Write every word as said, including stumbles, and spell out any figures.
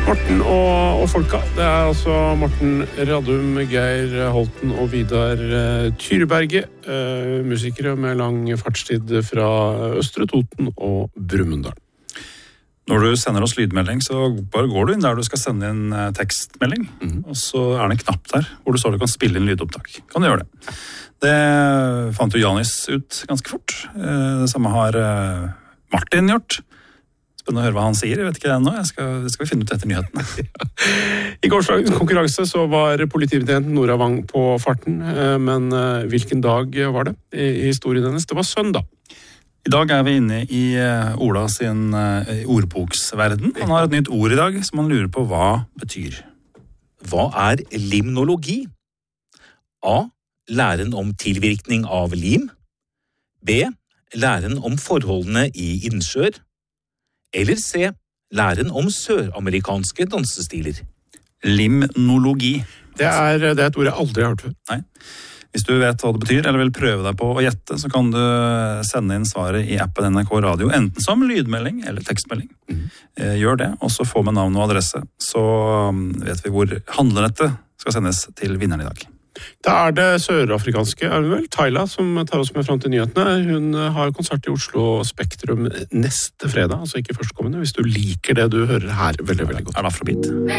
Morten og, og folka, det er altså Morten Radum, Geir Holten og Vidar uh, Tyreberget, uh, musikere med lang fartstid fra Østre Toten og Brumunddal. Når du sender oss lydmelding, så bare går du inn der du skal sende inn uh, tekstmelding, mm. og så er det en knapp der hvor du så du kan spille inn lydopptak. Kan du gjøre det? Det fant jo Janis ut ganske fort. Uh, det samme har uh, Martin gjort. Spennende å høre hva han sier, jeg vet ikke det ennå, jeg skal, det skal vi finne ut etter nyhetene. I gårsdagens konkurranse så var politibetjenten Nora Wang på farten, men hvilken dag var det i historien hennes? Det var søndag. I dag er vi inne i Ola sin ordboksverden. Han har et nytt ord i dag som han lurer på hva betyr. Hva er limnologi? A. Læren om tilvirkning av lim. B. Læren om forholdene i innsjøer. Eller C. Læren om søramerikanske dansestiler. Limnologi. Det er, det er et ord jeg aldri har hørt før. Nei. Hvis du vet hva det betyr, eller vil prøve deg på å gjette, så kan du sende inn svaret i appen N R K Radio, enten som lydmelding eller tekstmelding. Mm. Gjør det, og så få med navn og adresse. Så vet vi hvor handlenettet skal sendes til vinneren i dag. Da er det sørafrikanske, er det vel, Tyla, som tar oss med frem til nyhetene. Hun har konsert i Oslo Spektrum neste fredag, altså ikke førstkommende, hvis du liker det du hører her veldig, veldig godt. Er det Afrobeat?